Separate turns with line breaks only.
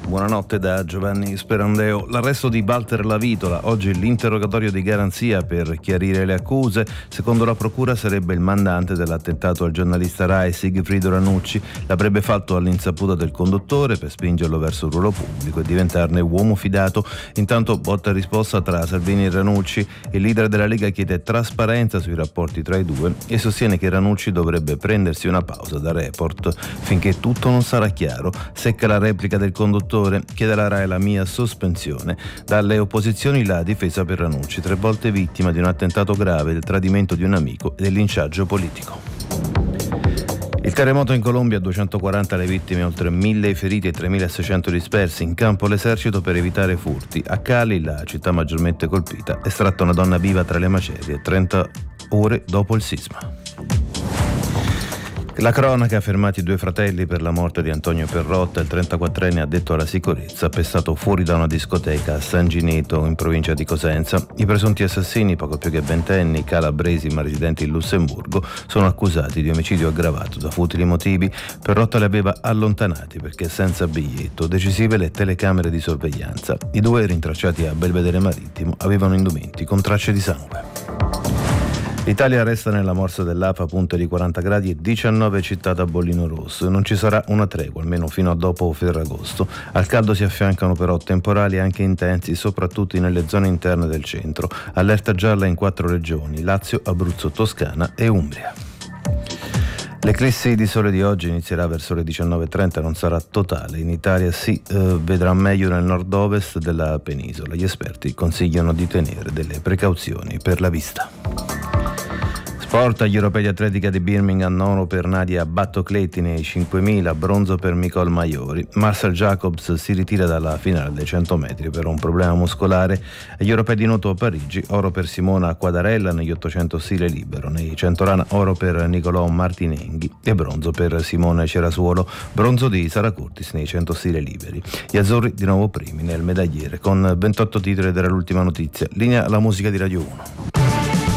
Buonanotte da Giovanni Sperandeo. L'arresto di Walter Lavitola, oggi l'interrogatorio di garanzia per chiarire le accuse. Secondo la procura sarebbe il mandante dell'attentato al giornalista Rai Sigfrido Ranucci. L'avrebbe fatto all'insaputa del conduttore per spingerlo verso il ruolo pubblico e diventarne uomo fidato. Intanto botta e risposta tra Salvini e Ranucci. Il leader della Lega chiede trasparenza sui rapporti tra i due e sostiene che Ranucci dovrebbe prendersi una pausa da Report finché tutto non sarà chiaro. Secca la replica del conduttore, chiede alla Rai la mia sospensione. Dalle opposizioni la difesa per Ranucci, 3 volte vittima di un attentato grave, del tradimento di un amico e del linciaggio politico. Il terremoto in Colombia, 240 le vittime, oltre 1.000 i feriti e 3.600 dispersi. In campo l'esercito per evitare furti. A Cali, la città maggiormente colpita, estratta una donna viva tra le macerie 30 ore dopo il sisma. La cronaca ha fermati 2 fratelli per la morte di Antonio Perrotta, il 34enne addetto alla sicurezza, pestato fuori da una discoteca a San Gineto, in provincia di Cosenza. I presunti assassini, poco più che ventenni, calabresi ma residenti in Lussemburgo, sono accusati di omicidio aggravato da futili motivi. Perrotta li aveva allontanati perché senza biglietto. Decisive le telecamere di sorveglianza. I 2, rintracciati a Belvedere Marittimo, avevano indumenti con tracce di sangue. L'Italia resta nella morsa dell'APA, punte di 40 gradi e 19 città da bollino rosso. Non ci sarà una tregua, almeno fino a dopo Ferragosto. Al caldo si affiancano però temporali anche intensi, soprattutto nelle zone interne del centro. Allerta gialla in 4 regioni: Lazio, Abruzzo, Toscana e Umbria. L'eclissi di sole di oggi inizierà verso le 19.30 e non sarà totale. In Italia si vedrà meglio nel nord-ovest della penisola. Gli esperti consigliano di tenere delle precauzioni per la vista. Sport, agli europei di atletica di Birmingham, oro per Nadia Battocletti nei 5.000, bronzo per Nicole Maiori. Marcel Jacobs si ritira dalla finale dei 100 metri per un problema muscolare. Agli europei di nuoto a Parigi, oro per Simona Quadarella negli 800 stile libero. Nei 100 rana, oro per Nicolò Martinenghi e bronzo per Simone Cerasuolo. Bronzo di Sara Curtis nei 100 stile liberi. Gli azzurri di nuovo primi nel medagliere con 28 titoli, ed era l'ultima notizia. Linea la musica di Radio 1.